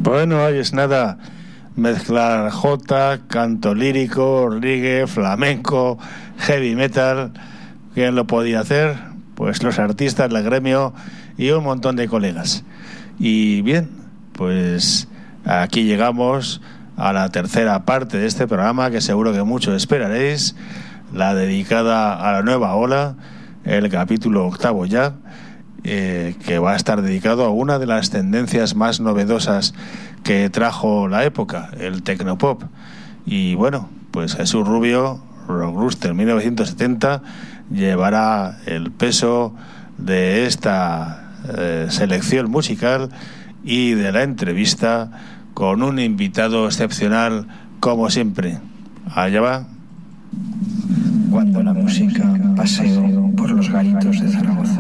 Bueno, ahí es nada, mezclar jota, canto lírico, reggae, flamenco, heavy metal. ¿Quién lo podía hacer? Pues los artistas, el gremio y un montón de colegas. Y bien, pues aquí llegamos a la tercera parte de este programa, que seguro que mucho esperaréis, la dedicada a la nueva ola, el capítulo 8 ya, que va a estar dedicado a una de las tendencias más novedosas que trajo la época, el tecnopop. Y bueno, pues Jesús Rubio, Rockluster 1970, llevará el peso de esta selección musical y de la entrevista con un invitado excepcional como siempre. Allá va. Cuando la música paseo por los garitos de Zaragoza.